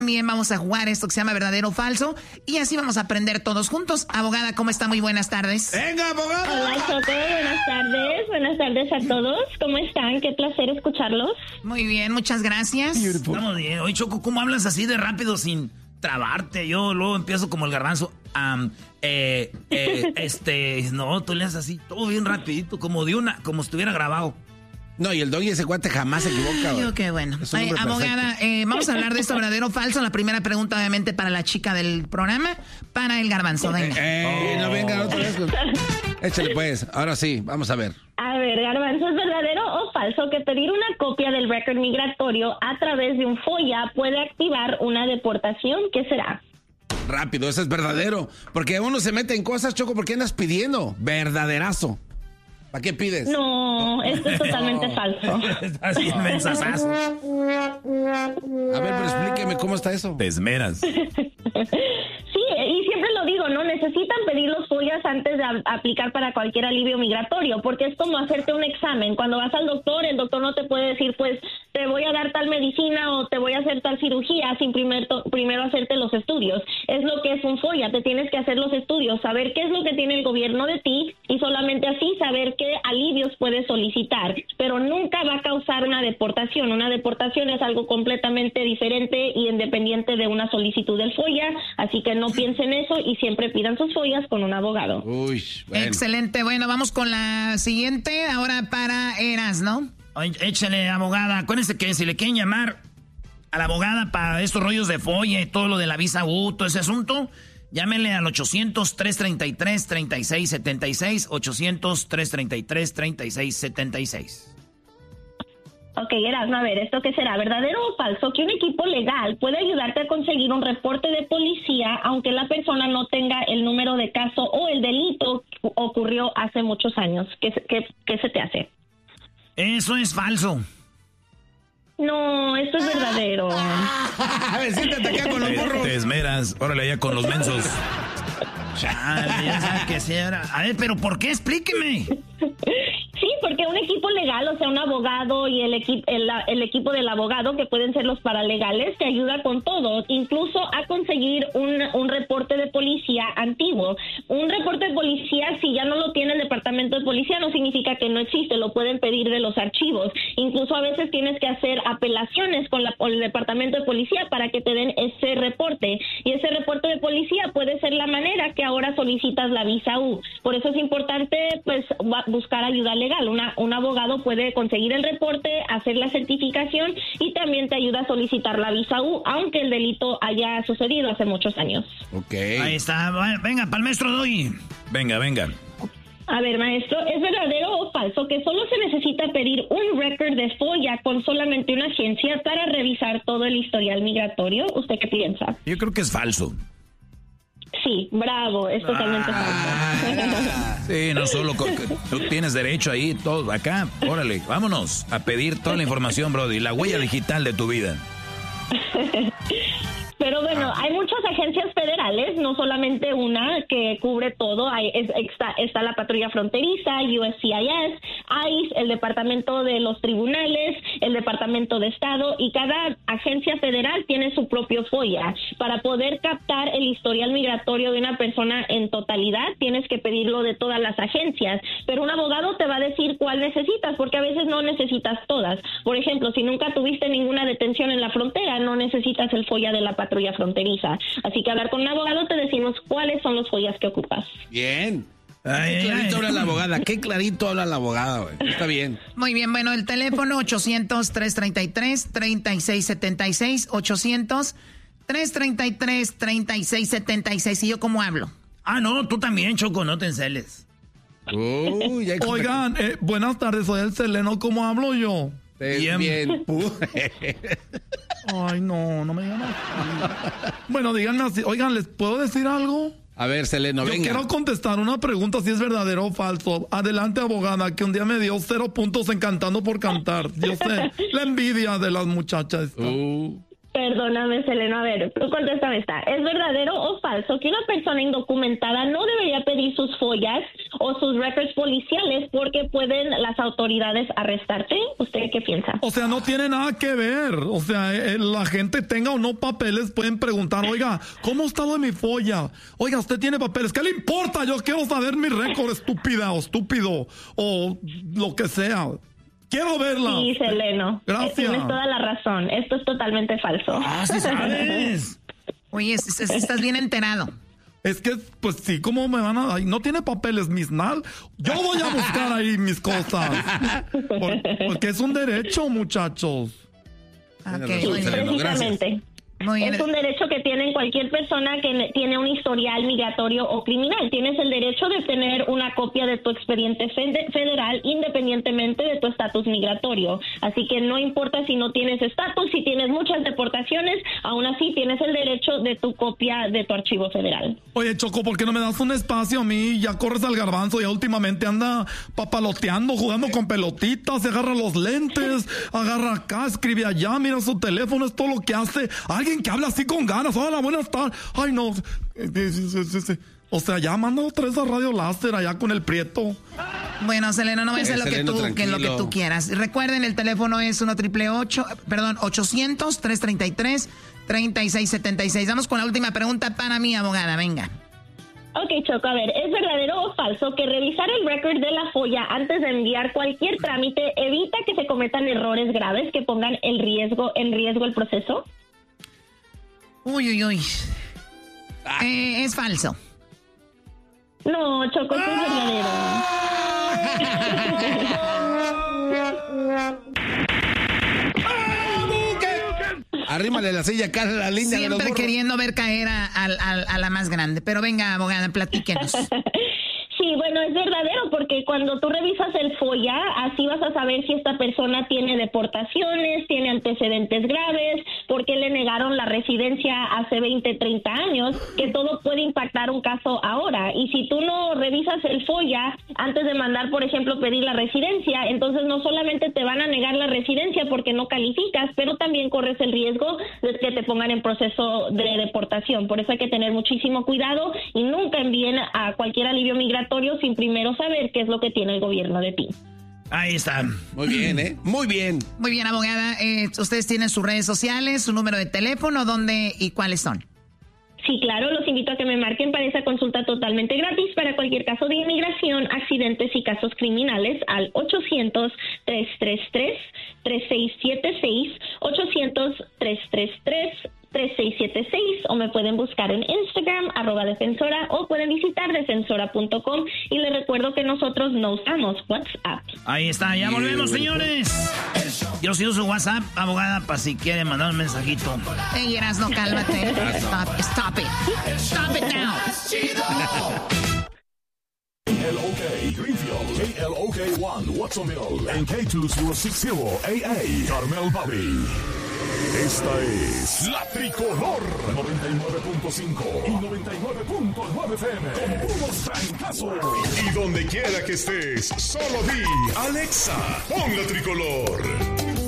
También vamos a jugar esto que se llama verdadero o falso y así vamos a aprender todos juntos. Abogada, ¿cómo está? Muy buenas tardes. ¡Venga, abogada! Hola, Choco. Buenas tardes. Buenas tardes a todos. ¿Cómo están? Qué placer escucharlos. Muy bien, muchas gracias. Estamos bien. Oye, Choco, ¿cómo hablas así de rápido sin trabarte? Yo luego empiezo como el garbanzo. No, tú le haces así, todo bien rapidito, como si estuviera grabado. No, y el doggy ese cuate jamás se equivoca. Yo qué bueno. Abogada, vamos a hablar de esto verdadero o falso. La primera pregunta, obviamente, para la chica del programa, para el garbanzo. Venga. No venga otra vez. Échale pues, ahora sí, vamos a ver. A ver, Garbanzo, ¿es verdadero o falso que pedir una copia del récord migratorio a través de un FOIA puede activar una deportación? ¿Qué será? Rápido, eso es verdadero. Porque uno se mete en cosas, Choco, ¿por qué andas pidiendo? Verdaderazo. ¿Para qué pides? No, esto es totalmente falso. Estás bien mensazazo. A ver, pero explíqueme cómo está eso. Te esmeras. Sí, y siempre lo digo, ¿no? Necesitan pedir los FOIAs antes de aplicar para cualquier alivio migratorio, porque es como hacerte un examen. Cuando vas al doctor, el doctor no te puede decir, pues, te voy a dar tal medicina o te voy a hacer tal cirugía sin primero hacerte los estudios. Es lo que es un FOIA, te tienes que hacer los estudios, saber qué es lo que tiene el gobierno de ti y solamente así saber qué alivios puedes solicitar, pero nunca va a causar una deportación. Una deportación es algo completamente diferente y independiente de una solicitud del FOIA, así que no piensen eso y siempre pidan sus FOIAs con un abogado. Uy, bueno. Excelente, bueno, vamos con la siguiente, ahora para Eras, ¿no? Oye, échale, abogada. Acuérdense que si le quieren llamar a la abogada para estos rollos de FOIA y todo lo de la visa U, todo ese asunto, llámenle al 800-333-3676, 800-333-3676. Ok, Erasmo, a ver, ¿esto qué será? ¿Verdadero o falso que un equipo legal puede ayudarte a conseguir un reporte de policía aunque la persona no tenga el número de caso o el delito ocurrió hace muchos años? ¿Qué se te hace? Eso es falso. No, esto es verdadero. A ver, siéntate acá con los burros. Te esmeras, órale ya con los mensos. Chale, ya sabes que sí era. A ver, pero ¿por qué? Explíqueme. Sí, porque un equipo legal, o sea, un abogado y el equipo del abogado, que pueden ser los paralegales, te ayuda con todo, incluso a conseguir un reporte de policía antiguo. Un reporte de policía, si ya no lo tiene el departamento de policía, no significa que no existe, lo pueden pedir de los archivos. Incluso a veces tienes que hacer apelaciones con el departamento de policía para que te den ese reporte. Y ese reporte de policía puede ser la manera que ahora solicitas la visa U. Por eso es importante, pues, buscar ayuda legal. Un abogado puede conseguir el reporte, hacer la certificación y también te ayuda a solicitar la visa U, aunque el delito haya sucedido hace muchos años. Ok. Ahí está. Venga, para el maestro Doggy. Venga. A ver, maestro, ¿es verdadero o falso que solo se necesita pedir un récord de FOIA con solamente una agencia para revisar todo el historial migratorio? ¿Usted qué piensa? Yo creo que es falso. Sí, bravo, es totalmente falso. Sí, no solo tú tienes derecho ahí, todo acá, órale, vámonos a pedir toda la información, Brody, la huella digital de tu vida. Pero bueno, hay muchas agencias federales, no solamente una que cubre todo. Está la patrulla fronteriza, USCIS, ICE, el departamento de los tribunales, el departamento de estado, y cada agencia federal tiene su propio FOIA. Para poder captar el historial migratorio de una persona en totalidad, tienes que pedirlo de todas las agencias, pero un abogado te va a decir cuál necesitas, porque a veces no necesitas todas. Por ejemplo, si nunca tuviste ninguna detención en la frontera, no necesitas el FOIA de la patrulla fronteriza. Así que hablar con un abogado te decimos cuáles son los FOIAs que ocupas. Bien. Qué clarito habla la abogada. Qué clarito habla la abogada, güey. Está bien. Muy bien, bueno, el teléfono 800-333-3676, 800-333-3676. ¿Y yo cómo hablo? No, tú también, Choco, no te enceles. Oigan, buenas tardes, soy el Seleno, ¿cómo hablo yo? Bien. Ay, no me digan así. Bueno, díganme así. Oigan, ¿les puedo decir algo? A ver, Seleno, venga. Yo quiero contestar una pregunta si es verdadero o falso. Adelante, abogada, que un día me dio 0 puntos en Cantando por Cantar. Yo sé, la envidia de las muchachas. Perdóname, Selena, a ver, tú contéstame esta. ¿Es verdadero o falso que una persona indocumentada no debería pedir sus follas o sus records policiales porque pueden las autoridades arrestarte? ¿Usted qué piensa? O sea, no tiene nada que ver. O sea, la gente tenga o no papeles, pueden preguntar, oiga, ¿cómo está lo de mi folla? Oiga, ¿usted tiene papeles? ¿Qué le importa? Yo quiero saber mi récord, estúpida o estúpido o lo que sea. Quiero verla. Sí, Seleno. Gracias. Tienes toda la razón. Esto es totalmente falso. Ah, sí sabes. Oye, estás bien enterado. Es que, pues sí, ¿cómo me van a...? Ay, no tiene papeles, Miss Nal. Yo voy a buscar ahí mis cosas. Porque es un derecho, muchachos. Okay, Precisamente. Muy bien. Es un derecho que tiene cualquier persona que tiene un historial migratorio o criminal. Tienes el derecho de tener una copia de tu expediente federal independientemente de tu estatus migratorio. Así que no importa si no tienes estatus, si tienes muchas deportaciones, aún así tienes el derecho de tu copia de tu archivo federal. Oye, Choco, ¿por qué no me das un espacio a mí? Ya corres al garbanzo, ya últimamente anda papaloteando, jugando con pelotitas, se agarra los lentes, agarra acá, escribe allá, mira su teléfono, es todo lo que hace. Alguien que habla así con ganas. Hola, buenas tardes. Ay, no. O sea, ya manda otra vez a Radio Láser allá con el Prieto. Bueno, Selena, no voy a hacer lo que tú quieras. Recuerden, el teléfono es 800-333-3676. Vamos con la última pregunta para mi abogada. Venga. Ok, Choco, a ver, ¿es verdadero o falso que revisar el récord de la folla antes de enviar cualquier trámite evita que se cometan errores graves que pongan en riesgo el proceso? Uy. Es falso. No, Choco, esto es verdadero. Arrímale la silla acá a la línea. Siempre queriendo ver caer a la más grande. Pero venga, abogada, platíquenos. Sí, bueno, es verdadero porque cuando tú revisas el FOIA, así vas a saber si esta persona tiene deportaciones, tiene antecedentes graves, por qué le negaron la residencia hace 20, 30 años, que todo puede impactar un caso ahora. Y si tú no revisas el FOIA antes de mandar, por ejemplo, pedir la residencia, entonces no solamente te van a negar la residencia porque no calificas, pero también corres el riesgo de que te pongan en proceso de deportación. Por eso hay que tener muchísimo cuidado y nunca envíen a cualquier alivio migratorio sin primero saber qué es lo que tiene el gobierno de ti. Ahí está. Muy bien, ¿eh? Muy bien. Muy bien, abogada. ¿Ustedes tienen sus redes sociales, su número de teléfono, dónde y cuáles son? Sí, claro, los invito a que me marquen para esa consulta totalmente gratis para cualquier caso de inmigración, accidentes y casos criminales al 800-333-3676, 800-333-3676, o me pueden buscar en Instagram, @defensora, o pueden visitar defensora.com, y les recuerdo que nosotros no usamos WhatsApp. Ahí está, ya volvemos, señores. Yo sí uso WhatsApp, abogada, para si quieren mandar un mensajito. Ey, Erasno, cálmate. Stop it. Stop it now. KLOK Greenfield, KLOK 1 Watsonville, en K260 AA, Carmel Bobby. Esta es La Tricolor 99.5 y 99.9 FM. Con puros trancazos. Y donde quiera que estés, solo di Alexa, pon La Tricolor.